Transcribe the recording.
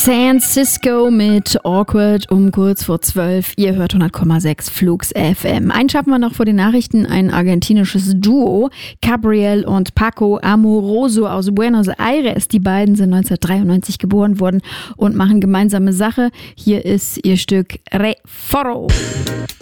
San Cisco mit Awkward um kurz vor 12. Ihr hört 100,6 Flux FM. Einen schaffen wir noch vor den Nachrichten. Ein argentinisches Duo, Gabriel und Paco Amoroso aus Buenos Aires. Die beiden sind 1993 geboren worden und machen gemeinsame Sache. Hier ist ihr Stück Re Forro.